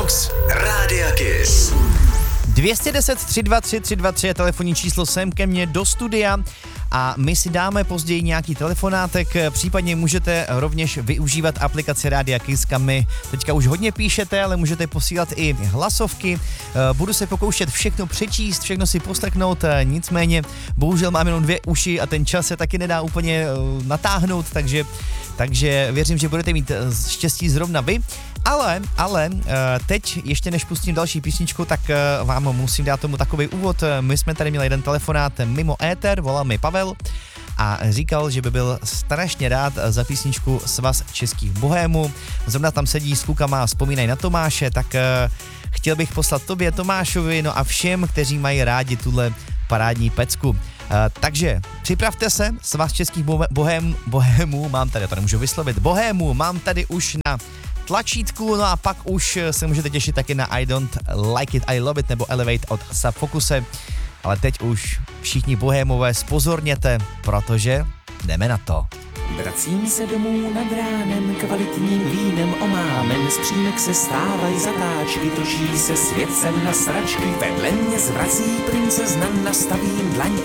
Box Rádia Kiss. 210 323 323 je telefonní číslo sem ke mně do studia a my si dáme později nějaký telefonátek, případně můžete rovněž využívat aplikaci Rádia Kiss, kam mi teďka už hodně píšete, ale můžete posílat i hlasovky. Budu se pokoušet všechno přečíst, všechno si poslechnout, nicméně bohužel mám jenom 2 uši a ten čas se taky nedá úplně natáhnout, takže věřím, že budete mít štěstí zrovna vy. Ale teď ještě než pustím další písničku, tak vám musím dát tomu takový úvod. My jsme tady měli jeden telefonát mimo éter, volal mi Pavel a říkal, že by byl strašně rád za písničku Svaz českých bohémů. Zrovna tam sedí s klukama a vzpomínají na Tomáše, tak chtěl bych poslat tobě, Tomášovi, no a všem, kteří mají rádi tuhle parádní pecku. Takže připravte se, Svaz českých bohémů, mám tady, to nemůžu vyslovit, bohémů mám tady už na tlačítku, no a pak už se můžete těšit taky na I Don't Like It, I Love It nebo Elevate od Subfocuse. Ale teď už všichni bohémové spozorněte, protože jdeme na to. Vracím se domů nad ránem, kvalitním vínem omámen, z přímek se stávají zatáčky, točí se svět sem na sračky, vedle mě zvrací princezna, nastavím dlaň